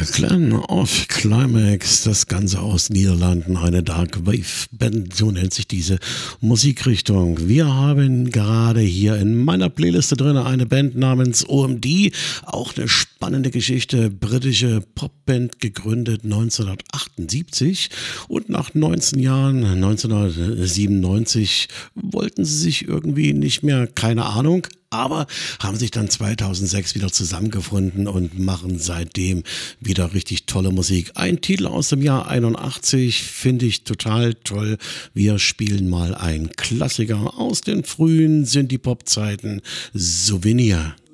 Clan of Climax, das Ganze aus Niederlanden, eine Dark Wave Band, so nennt sich diese Musikrichtung. Wir haben gerade hier in meiner Playliste drin eine Band namens OMD, auch eine spannende Geschichte, britische Popband, gegründet 1978 und nach 19 Jahren, 1997, wollten sie sich irgendwie nicht mehr, keine Ahnung, aber haben sich dann 2006 wieder zusammengefunden und machen seitdem wieder richtig tolle Musik. Ein Titel aus dem Jahr 81 finde ich total toll. Wir spielen mal einen Klassiker aus den frühen Synthie-Pop-Zeiten, Souvenir.